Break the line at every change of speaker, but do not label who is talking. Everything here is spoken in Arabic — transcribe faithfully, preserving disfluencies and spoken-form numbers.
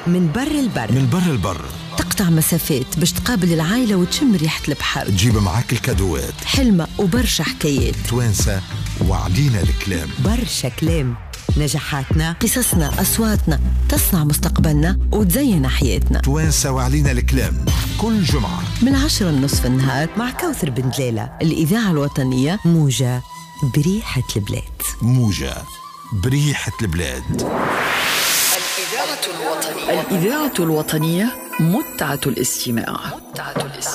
من بر البر
من بر البر
تقطع مسافات باش تقابل العائلة وتشم ريحة البحر،
تجيب معاك الكادوات،
حلمة وبرشا حكايات،
توانسة وعلينا الكلام،
برشا كلام، نجاحاتنا، قصصنا، أصواتنا تصنع مستقبلنا وتزين حياتنا.
توانسة وعلينا الكلام كل جمعة
من عشرة لنصف النهار مع كوثر بن دلالة. الإذاعة الوطنية موجة بريحة البلاد.
موجة بريحة البلاد.
الإذاعة الوطنية الإذاعة الوطنية متعة الاستماع.